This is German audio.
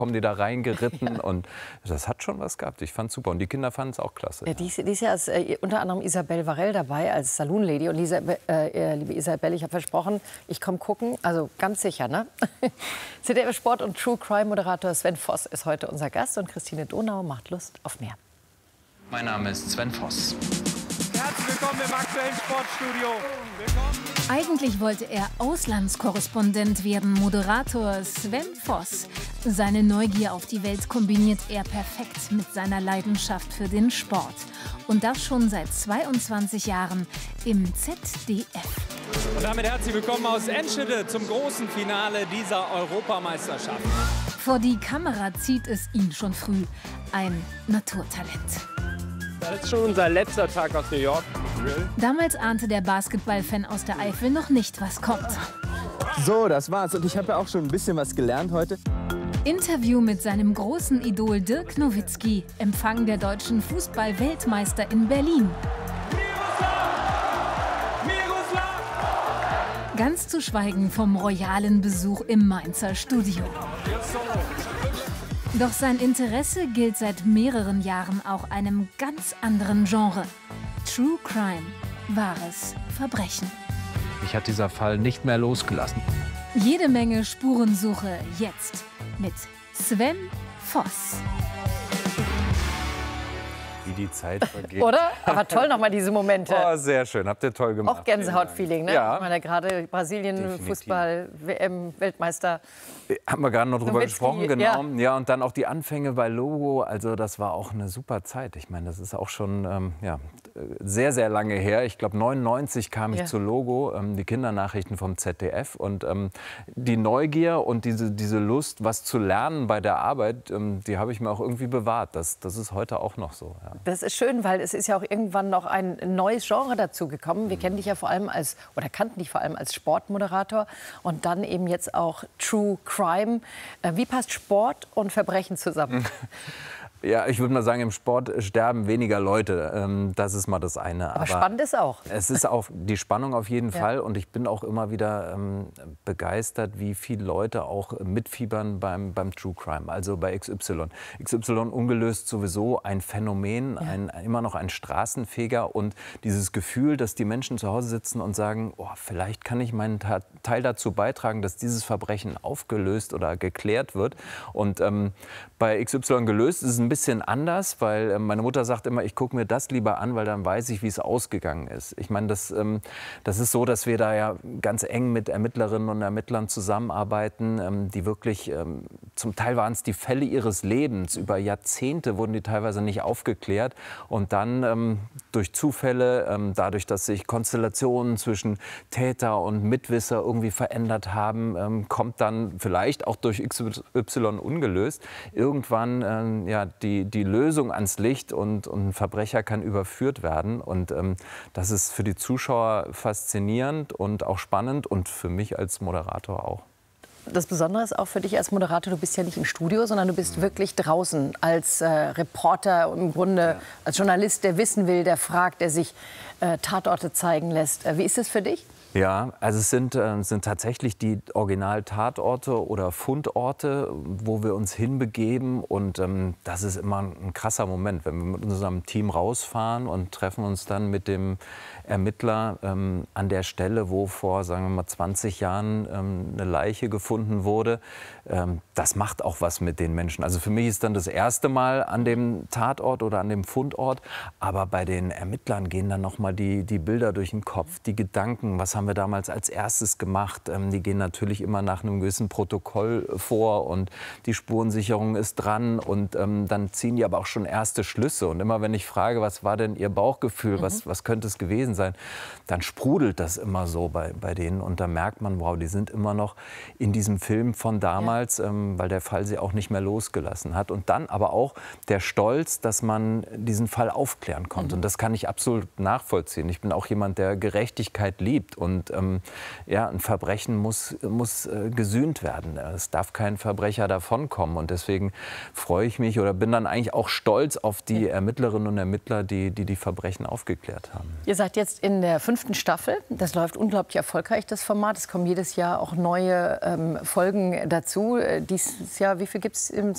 kommen die da reingeritten und das hat schon was gehabt. Ich fand's super und die Kinder fanden es auch klasse. Ja, dies Jahr ist unter anderem Isabelle Varell dabei als Saloon-Lady. Und liebe Isabelle, ich habe versprochen, ich komme gucken, also ganz sicher, ne? ZDF Sport und True Crime Moderator Sven Voss ist heute unser Gast und Christine Donau macht Lust auf mehr. Mein Name ist Sven Voss. Herzlich willkommen im aktuellen Sportstudio. Willkommen. Eigentlich wollte er Auslandskorrespondent werden, Moderator Sven Voss. Seine Neugier auf die Welt kombiniert er perfekt mit seiner Leidenschaft für den Sport. Und das schon seit 22 Jahren im ZDF. Und damit herzlich willkommen aus Enschede zum großen Finale dieser Europameisterschaft. Vor die Kamera zieht es ihn schon früh. Ein Naturtalent. Das ist schon unser letzter Tag aus New York. Damals ahnte der Basketballfan aus der Eifel noch nicht, was kommt. So, das war's. Und ich habe ja auch schon ein bisschen was gelernt heute. Interview mit seinem großen Idol Dirk Nowitzki. Empfang der deutschen Fußball-Weltmeister in Berlin. Ganz zu schweigen vom royalen Besuch im Mainzer Studio. Doch sein Interesse gilt seit mehreren Jahren auch einem ganz anderen Genre. True Crime, wahres Verbrechen. Mich hat dieser Fall nicht mehr losgelassen. Jede Menge Spurensuche jetzt mit Sven Voss. Wie die Zeit vergeht. Oder? Aber toll nochmal diese Momente. Oh, sehr schön, habt ihr toll gemacht. Auch Gänsehaut-Feeling, ne? Ja. Ich meine, gerade Brasilien, Definitiv. Fußball, WM, Weltmeister. Haben wir gerade noch drüber Nowitzki, gesprochen, genau. ja. Ja, und dann auch die Anfänge bei Logo. Also das war auch eine super Zeit. Ich meine, das ist auch schon sehr, sehr lange her. Ich glaube, 99 kam ich zu Logo, die Kindernachrichten vom ZDF. Und die Neugier und diese Lust, was zu lernen bei der Arbeit, die habe ich mir auch irgendwie bewahrt. Das ist heute auch noch so. Ja. Das ist schön, weil es ist ja auch irgendwann noch ein neues Genre dazu gekommen. Wir kennen dich ja vor allem kannten dich vor allem als Sportmoderator und dann eben jetzt auch True Crime. Wie passt Sport und Verbrechen zusammen? Ja, ich würde mal sagen, im Sport sterben weniger Leute. Das ist mal das eine. Aber spannend ist auch. Es ist auch die Spannung auf jeden Fall. Und ich bin auch immer wieder begeistert, wie viele Leute auch mitfiebern beim True Crime, also bei XY. XY ungelöst sowieso ein Phänomen, immer noch ein Straßenfeger. Und dieses Gefühl, dass die Menschen zu Hause sitzen und sagen, oh, vielleicht kann ich meinen Teil dazu beitragen, dass dieses Verbrechen aufgelöst oder geklärt wird. Und bei XY gelöst ist es ein bisschen anders, weil meine Mutter sagt immer, ich gucke mir das lieber an, weil dann weiß ich, wie es ausgegangen ist. Ich meine, das ist so, dass wir da ja ganz eng mit Ermittlerinnen und Ermittlern zusammenarbeiten, die wirklich, zum Teil waren es die Fälle ihres Lebens. Über Jahrzehnte wurden die teilweise nicht aufgeklärt. Und dann durch Zufälle, dadurch, dass sich Konstellationen zwischen Täter und Mitwisser irgendwie verändert haben, kommt dann vielleicht auch durch XY ungelöst irgendwann die Lösung ans Licht und ein Verbrecher kann überführt werden. Und das ist für die Zuschauer faszinierend und auch spannend und für mich als Moderator auch. Das Besondere ist auch für dich als Moderator, du bist ja nicht im Studio, sondern du bist wirklich draußen als Reporter, im Grunde als Journalist, der wissen will, der fragt, der sich Tatorte zeigen lässt. Wie ist das für dich? Ja, also es sind tatsächlich die Original-Tatorte oder Fundorte, wo wir uns hinbegeben. Und das ist immer ein krasser Moment, wenn wir mit unserem Team rausfahren und treffen uns dann mit dem Ermittler an der Stelle, wo vor, sagen wir mal, 20 Jahren eine Leiche gefunden wurde. Das macht auch was mit den Menschen. Also für mich ist dann das erste Mal an dem Tatort oder an dem Fundort. Aber bei den Ermittlern gehen dann noch mal die Bilder durch den Kopf, die Gedanken, was haben wir damals als erstes gemacht. Die gehen natürlich immer nach einem gewissen Protokoll vor und die Spurensicherung ist dran. Und dann ziehen die aber auch schon erste Schlüsse. Und immer wenn ich frage, was war denn Ihr Bauchgefühl, was könnte es gewesen sein, dann sprudelt das immer so bei denen. Und da merkt man, wow, die sind immer noch in diesem Film von damals, weil der Fall sie auch nicht mehr losgelassen hat. Und dann aber auch der Stolz, dass man diesen Fall aufklären konnte. Und das kann ich absolut nachvollziehen. Ich bin auch jemand, der Gerechtigkeit liebt. Und ein Verbrechen muss gesühnt werden. Es darf kein Verbrecher davonkommen. Und deswegen freue ich mich oder bin dann eigentlich auch stolz auf die Ermittlerinnen und Ermittler, die Verbrechen aufgeklärt haben. Ihr seid jetzt in der 5. Staffel. Das läuft unglaublich erfolgreich, das Format. Es kommen jedes Jahr auch neue Folgen dazu. Dieses Jahr, wie viel gibt es im